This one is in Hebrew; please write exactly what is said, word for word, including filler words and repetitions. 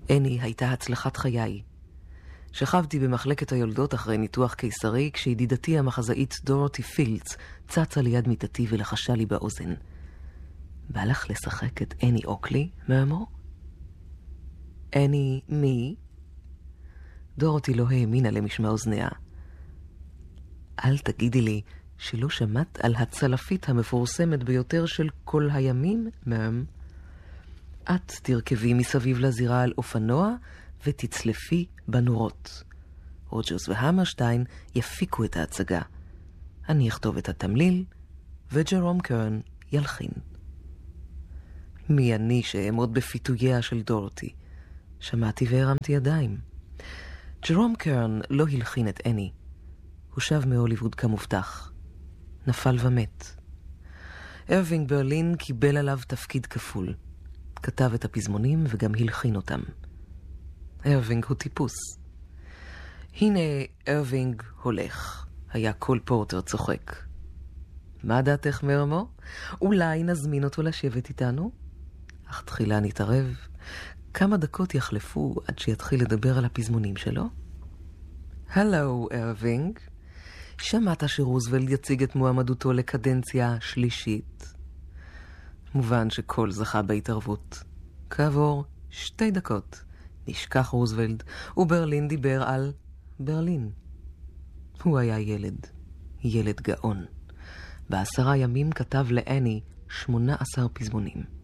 אני הייתה הצלחת חיי. שכבתי במחלקת היולדות אחרי ניתוח קיסרי, כשידידתי המחזאית דורותי פילדס צצה ליד מיטתי ולחשה לי באוזן. בא לך לשחק את אני אוקלי, מאמו? אני מי? דורותי לא האמינה למשמע אוזניה. אל תגידי לי שלא שמעת על הצלפית המפורסמת ביותר של כל הימים, מאם. את תרכבי מסביב לזירה על אופנוע ותצלפי בנורות. רוג'רס והמרשטיין יפיקו את ההצגה. אני אכתוב את התמליל, וג'רום קרן ילחין. מי אני שאעמוד בפיתוייה של דורותי? שמעתי והרמתי ידיים. ג'רום קרן לא הלחין את אני. הוא שב מהוליווד כמובטח. נפל ומת. ארווינג ברלין קיבל עליו תפקיד כפול. כתב את הפזמונים וגם הלחין אותם. ארווינג הוא טיפוס. הנה ארווינג הולך. היה כל פורטר צוחק. מה דעתך מרמו? אולי נזמין אותו לשבת איתנו? אך תחילה נתערב. כמה דקות יחלפו עד שיתחיל לדבר על הפזמונים שלו? הלו ארווינג. שמעת שרוזוולד יציג את מועמדותו לקדנציה שלישית? מובן שכל זכה בהתערבות. כעבור שתי דקות נשכח רוזוולד, וברלין דיבר על ברלין. הוא היה ילד, ילד גאון. בעשרה ימים כתב לאני שמונה עשר פזמונים.